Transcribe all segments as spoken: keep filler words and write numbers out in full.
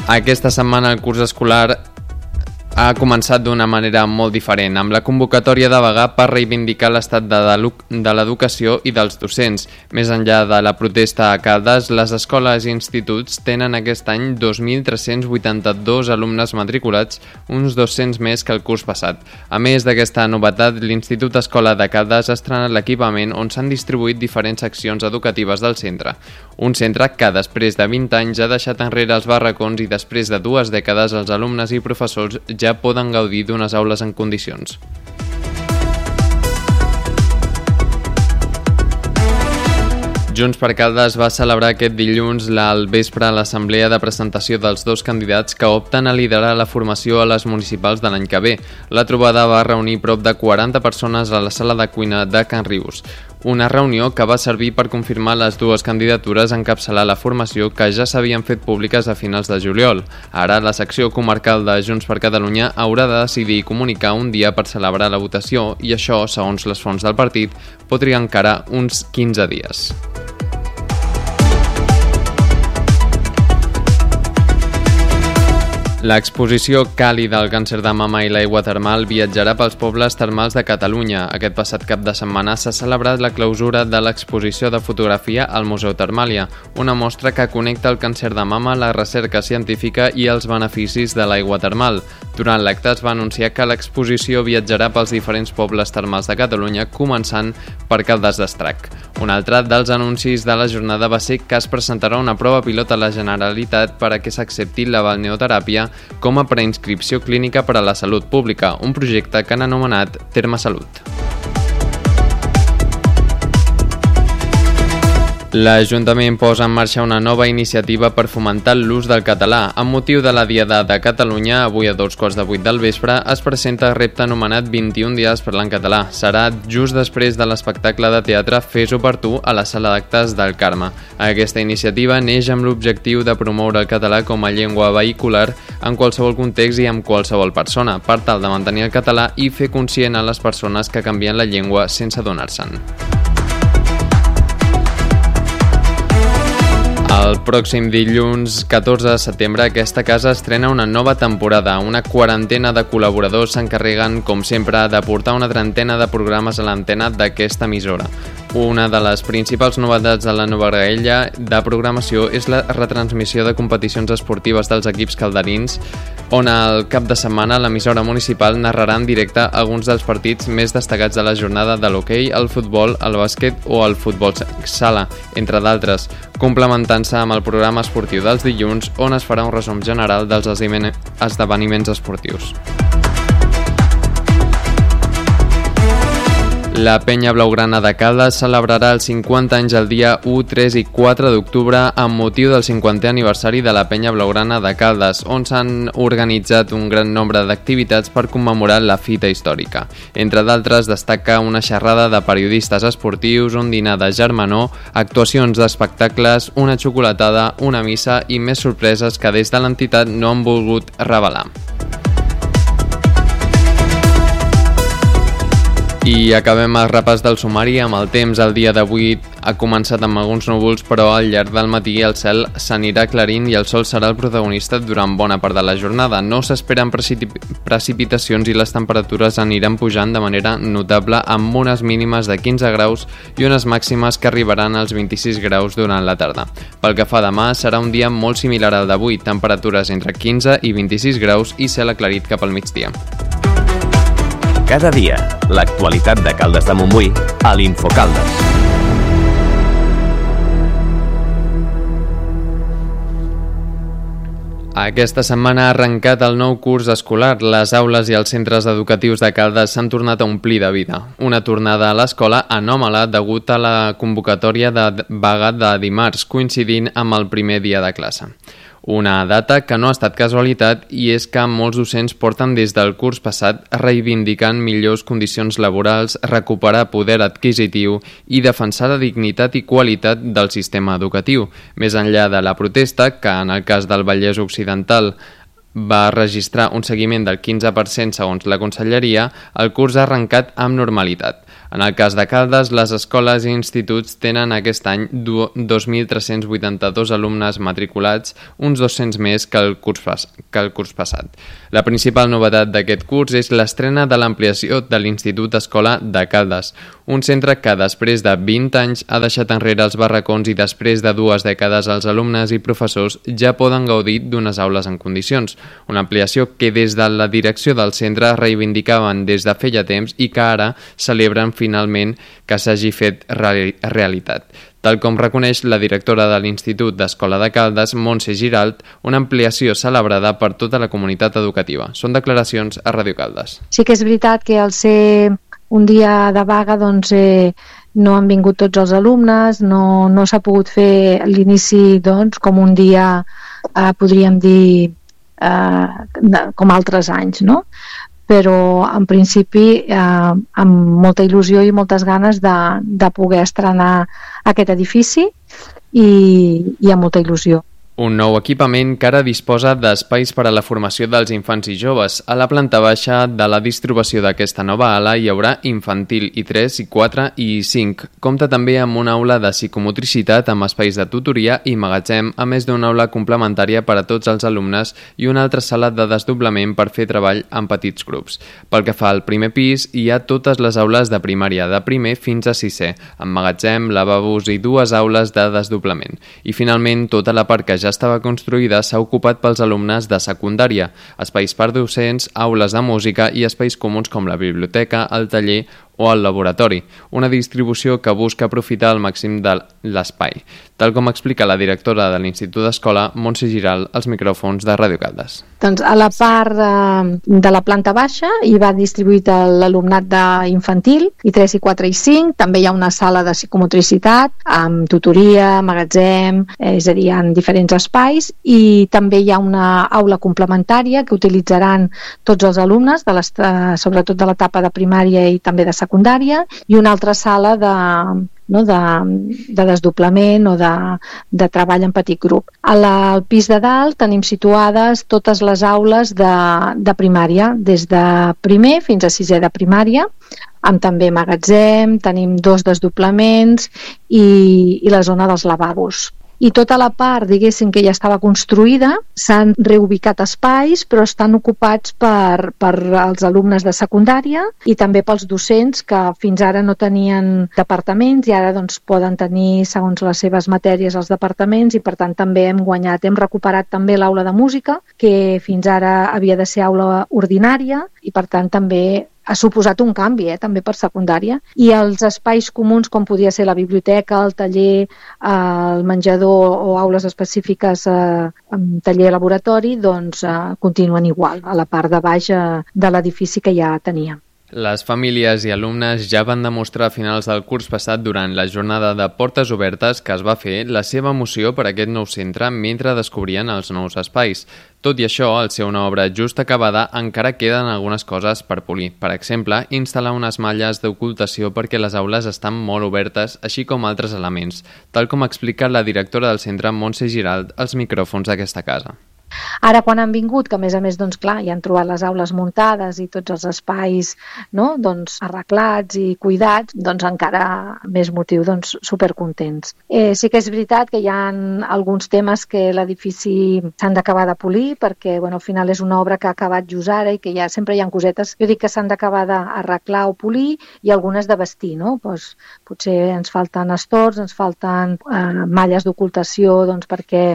Aquesta setmana el curs escolar ha començat d'una manera molt diferent, amb la convocatòria de vaga per reivindicar l'estat de, de l'educació i dels docents. Més enllà de la protesta a Caldes, les escoles i instituts tenen aquest any dos mil tres-cents vuitanta-dos alumnes matriculats, uns dos-cents més que el curs passat. A més d'aquesta novetat, l'Institut Escola de Caldes ha estrenat l'equipament on s'han distribuït diferents seccions educatives del centre. Un centre que, després de vint anys, ha deixat enrere els barracons i després de dues dècades els alumnes i professors ja ja poden gaudir d'unes aules en condicions. Junts per Caldes va celebrar aquest dilluns al vespre l'assemblea de presentació dels dos candidats que opten a liderar la formació a les municipals de l'any que ve. La trobada va reunir prop de quaranta persones a la sala de cuina de Can Rius. Una reunió que va servir per confirmar les dues candidatures a encapçalar la formació que ja s'havien fet públiques a finals de juliol. Ara la secció comarcal de Junts per Catalunya haurà de decidir i comunicar un dia per celebrar la votació i això, segons les fonts del partit, pot trigar encara uns quinze dies. L'exposició Càlida al càncer de mama i l'aigua termal viatjarà pels pobles termals de Catalunya. Aquest passat cap de setmana s'ha celebrat la clausura de l'exposició de fotografia al Museu Termàlia, una mostra que connecta el càncer de mama, la recerca científica i els beneficis de l'aigua termal. Durant l'acte es va anunciar que l'exposició viatjarà pels diferents pobles termals de Catalunya, començant per Caldes d'Estrac. Un altre dels anuncis de la jornada va ser que es presentarà una prova pilot a la Generalitat per a que s'accepti la balneoteràpia com a preinscripció clínica per a la salut pública, un projecte que han anomenat Terme Salut. L'Ajuntament posa en marxa una nova iniciativa per fomentar l'ús del català. Amb motiu de la Diada de Catalunya, avui a dos quarts de vuit del vespre, es presenta el repte anomenat vint-i-un dies parlant català. Serà just després de l'espectacle de teatre Fes-ho per tu a la sala d'actes del Carme. Aquesta iniciativa neix amb l'objectiu de promoure el català com a llengua vehicular en qualsevol context i amb qualsevol persona, per tal de mantenir el català i fer conscient a les persones que canvien la llengua sense adonar-se'n. El pròxim dilluns catorze de setembre aquesta casa estrena una nova temporada. Una quarantena de col·laboradors s'encarreguen, com sempre, de portar una trentena de programes a l'antena d'aquesta emissora. Una de les principals novetats de la nova graella de programació és la retransmissió de competicions esportives dels equips calderins, on al cap de setmana l'emissora municipal narrarà en directe alguns dels partits més destacats de la jornada de l'hoquei, el futbol, el bàsquet o el futbol sala, entre d'altres, complementant-se amb el programa esportiu dels dilluns, on es farà un resum general dels esdeveniments esportius. La Penya Blaugrana de Caldes celebrarà els cinquanta anys el dia u, tres i quatre d'octubre amb motiu del cinquantè aniversari de la Penya Blaugrana de Caldes, on s'han organitzat un gran nombre d'activitats per commemorar la fita històrica. Entre d'altres, destaca una xerrada de periodistes esportius, un dinar de germanor, actuacions d'espectacles, una xocolatada, una missa i més sorpreses que des de l'entitat no han volgut revelar. I acabem el repàs del sumari amb el temps. El dia d'avui ha començat amb alguns núvols, però al llarg del matí el cel s'anirà aclarint i el sol serà el protagonista durant bona part de la jornada. No s'esperen precip- precipitacions i les temperatures aniran pujant de manera notable amb unes mínimes de quinze graus i unes màximes que arribaran als vint-i-sis graus durant la tarda. Pel que fa a demà, serà un dia molt similar al d'avui, temperatures entre quinze i vint-i-sis graus i cel aclarit cap al migdia. Cada dia, l'actualitat de Caldes de Montbui a l'Infocaldes. Aquesta setmana ha arrencat el nou curs escolar. Les aules i els centres educatius de Caldes s'han tornat a omplir de vida. Una tornada a l'escola anòmala degut a la convocatòria de vaga de dimarts, coincidint amb el primer dia de classe. Una data que no ha estat casualitat i és que molts docents porten des del curs passat reivindicant millors condicions laborals, recuperar poder adquisitiu i defensar la dignitat i qualitat del sistema educatiu. Més enllà de la protesta, que en el cas del Vallès Occidental va registrar un seguiment del quinze per cent segons la Conselleria, el curs ha arrencat amb normalitat. En el cas de Caldes, les escoles i instituts tenen aquest any dos mil tres-cents vuitanta-dos alumnes matriculats, uns dos-cents més que el curs, que el curs passat. La principal novetat d'aquest curs és l'estrena de l'ampliació de l'Institut Escola de Caldes, un centre que després de vint anys ha deixat enrere els barracons i després de dues dècades els alumnes i professors ja poden gaudir d'unes aules en condicions. Una ampliació que des de la direcció del centre reivindicaven des de feia temps i que ara celebren finalment que s'hagi fet realitat. Tal com reconeix la directora de l'Institut d'Escola de Caldes, Montse Giralt, una ampliació celebrada per tota la comunitat educativa. Són declaracions a Ràdio Caldes. Sí que és veritat que al ser un dia de vaga doncs, eh, no han vingut tots els alumnes, no, no s'ha pogut fer l'inici doncs, com un dia, eh, podríem dir, eh, com altres anys, no? Però en principi eh, amb molta il·lusió i moltes ganes de, de poder estrenar aquest edifici i, i amb molta il·lusió. Un nou equipament que ara disposa d'espais per a la formació dels infants i joves. A la planta baixa de la distribució d'aquesta nova ala hi haurà infantil i tres, i quatre i cinc. Compta també amb una aula de psicomotricitat amb espais de tutoria i magatzem, a més d'una aula complementària per a tots els alumnes i una altra sala de desdoblament per fer treball en petits grups. Pel que fa al primer pis, hi ha totes les aules de primària, de primer fins a sisè, amb magatzem, lavabos i dues aules de desdoblament. I finalment, tota la part que ja estava construïda s'ha ocupat pels alumnes de secundària, espais per docents, aules de música i espais comuns com la biblioteca, el taller o el laboratori, una distribució que busca aprofitar al màxim de l'espai, tal com explica la directora de l'Institut d'Escola, Montse Giralt, als micròfons de Ràdio Caldes. Doncs a la part de, de la planta baixa hi va distribuït l'alumnat d'infantil, i tres, i quatre, i cinc. També hi ha una sala de psicomotricitat amb tutoria, magatzem, és a dir, en diferents espais, i també hi ha una aula complementària que utilitzaran tots els alumnes, de les, sobretot de l'etapa de primària i també de secundària, i una altra sala de, no, de, de desdoblament o de, de treball en petit grup. A la, al pis de dalt tenim situades totes les aules de, de primària, des de primer fins a sisè de primària, amb també magatzem, tenim dos desdoblaments i, i la zona dels lavabos. I tota la part, diguéssim, que ja estava construïda, s'han reubicat espais, però estan ocupats per, per els alumnes de secundària i també pels docents que fins ara no tenien departaments i ara doncs, poden tenir, segons les seves matèries, els departaments, i per tant també hem guanyat, hem recuperat també l'aula de música, que fins ara havia de ser aula ordinària, i per tant també ha suposat un canvi, eh, també per secundària. I els espais comuns, com podia ser la biblioteca, el taller, eh, el menjador o aules específiques, eh, amb taller laboratori, doncs eh, continuen igual, a la part de baix eh, de l'edifici que ja teníem. Les famílies i alumnes ja van demostrar a finals del curs passat durant la jornada de portes obertes que es va fer la seva emoció per aquest nou centre mentre descobrien els nous espais. Tot i això, al ser una obra just acabada, encara queden algunes coses per polir. Per exemple, instal·lar unes malles d'ocultació perquè les aules estan molt obertes, així com altres elements, tal com explica la directora del centre, Montse Giralt, als micròfons d'aquesta casa. Ara, quan han vingut, que a més a més, doncs clar, ja han trobat les aules muntades i tots els espais, no?, doncs, arreglats i cuidats, doncs encara més motiu, doncs, supercontents. Eh, sí que és veritat que hi ha alguns temes que l'edifici s'han d'acabar de polir, perquè, bueno, al final és una obra que ha acabat just ara i que ja sempre hi ha cosetes, jo dic que s'han d'acabar d'arreglar o polir, i algunes de vestir, no? Pues, potser ens falten estors, ens falten eh, malles d'ocultació, doncs, perquè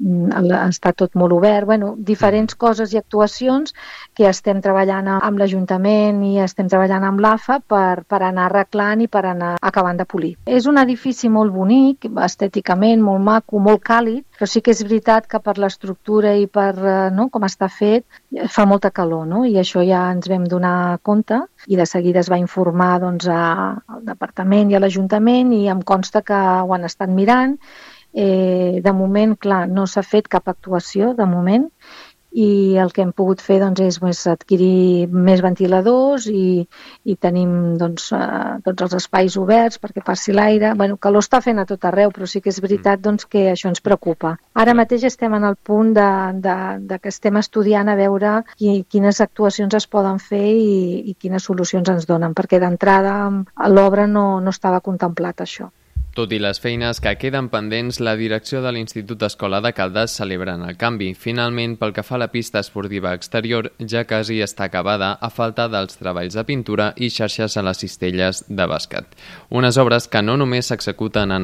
està tot molt obert, bueno, diferents coses i actuacions que estem treballant amb l'Ajuntament i estem treballant amb l'A F A per, per anar arreglant i per anar acabant de polir. És un edifici molt bonic, estèticament molt maco, molt càlid, però sí que és veritat que per l'estructura i per, no, com està fet, fa molta calor, no? I això ja ens vam donar compte i de seguida es va informar doncs, al Departament i a l'Ajuntament, i em consta que ho han estat mirant. Eh, de moment, clar, no s'ha fet cap actuació, de moment, i el que hem pogut fer doncs, és pues, adquirir més ventiladors i, i tenim doncs, eh, tots els espais oberts perquè passi l'aire. Bueno, calor està fent a tot arreu, però sí que és veritat doncs, que això ens preocupa. Ara mateix estem en el punt de, de, de que estem estudiant a veure qui, quines actuacions es poden fer i, i quines solucions ens donen, perquè d'entrada a l'obra no, no estava contemplat això. Tot i les feines que queden pendents, la direcció de l'Institut Escola de Caldes celebren el canvi. Finalment, pel que fa a la pista esportiva exterior, ja quasi està acabada a falta dels treballs de pintura i xarxes a les cistelles de bàsquet. Unes obres que no només s'executen en